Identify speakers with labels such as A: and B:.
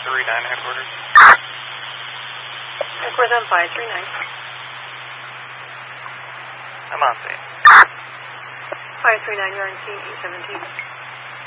A: 539 headquarters.
B: Headquarters on 539.
A: I'm on scene.
B: 539, you're on scene 817.